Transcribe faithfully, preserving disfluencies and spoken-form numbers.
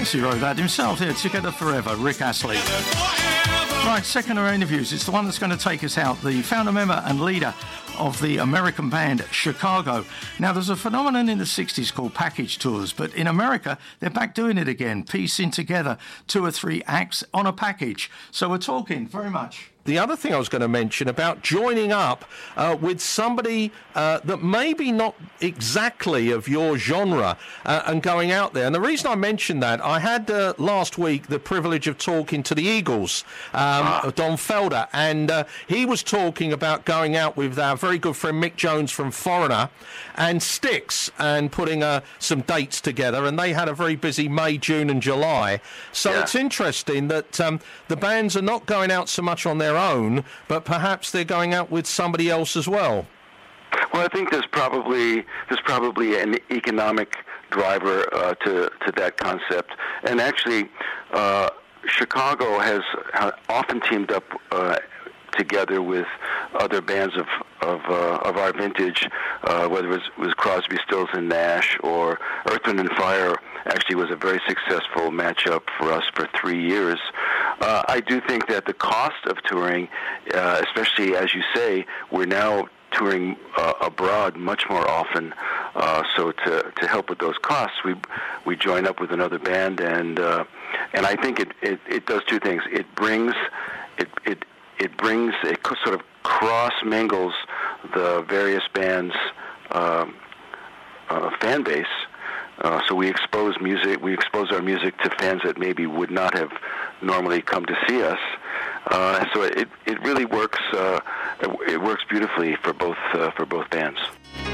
Yes, he wrote that himself here, Together Forever, Rick Astley. Right, second of our interviews. It's the one that's going to take us out. The founder member and leader of the American band Chicago. Now, there's a phenomenon in the sixties called package tours, but in America, they're back doing it again, piecing together two or three acts on a package. So we're talking very much. The other thing I was going to mention about joining up uh, with somebody uh, that maybe not exactly of your genre uh, and going out there. And the reason I mentioned that, I had uh, last week the privilege of talking to the Eagles, um, ah. Don Felder, and uh, he was talking about going out with our very good friend Mick Jones from Foreigner and Styx and putting uh, some dates together. And they had a very busy May, June and July. So yeah. It's interesting that um, the bands are not going out so much on their own, but perhaps they're going out with somebody else as well. Well, I think there's probably there's probably an economic driver uh, to to that concept, and actually, uh, Chicago has often teamed up uh, together with other bands of of, uh, of our vintage, uh, whether it was, was Crosby, Stills and Nash or Earth, Wind and Fire. Actually was a very successful matchup for us for three years. Uh, I do think that the cost of touring, uh, especially as you say, we're now touring uh, abroad much more often. Uh, so to to help with those costs, we we join up with another band, and uh, and I think it, it, it does two things. It brings it it it brings it sort of cross mingles the various bands' uh, uh, fan base. Uh, so we expose music, we expose our music to fans that maybe would not have normally come to see us. Uh, so it it really works. Uh, it, it works beautifully for both uh, for both bands.